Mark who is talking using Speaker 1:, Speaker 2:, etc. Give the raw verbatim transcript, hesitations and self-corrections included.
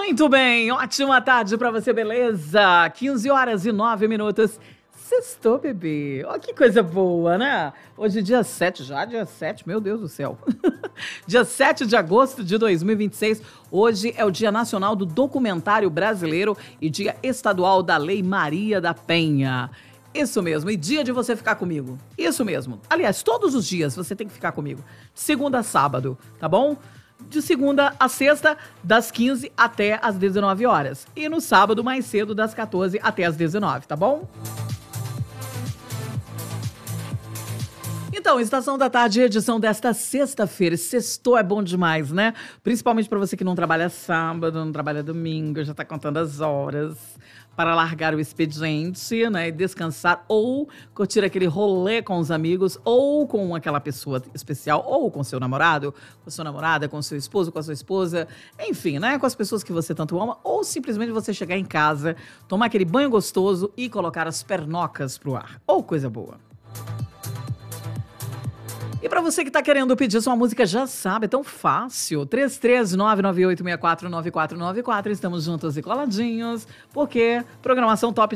Speaker 1: Muito bem, ótima tarde pra você, beleza? quinze horas e nove minutos. Sextou, bebê. Ó, que coisa boa, né? Hoje, dia sete já, dia sete, meu Deus do céu. Dia sete de agosto de dois mil e vinte e seis. Hoje é o Dia Nacional do Documentário Brasileiro e Dia Estadual da Lei Maria da Penha. Isso mesmo, e dia de você ficar comigo. Isso mesmo. Aliás, todos os dias você tem que ficar comigo. De segunda a sábado, tá bom? De segunda a sexta, das quinze até as dezenove horas. E no sábado, mais cedo, das quatorze até as dezenove, tá bom? Então, Estação da Tarde, edição desta sexta-feira. Sextou é bom demais, né? Principalmente para você que não trabalha sábado, não trabalha domingo, já tá contando as horas para largar o expediente, né? E descansar ou curtir aquele rolê com os amigos ou com aquela pessoa especial ou com seu namorado, com sua namorada, com seu esposo, com a sua esposa, enfim, né? Com as pessoas que você tanto ama ou simplesmente você chegar em casa, tomar aquele banho gostoso e colocar as pernocas pro ar. Ou coisa boa. E pra você que tá querendo pedir sua música, já sabe, é tão fácil. três três nove nove oito seis quatro nove quatro nove quatro. Estamos juntos e coladinhos, porque programação top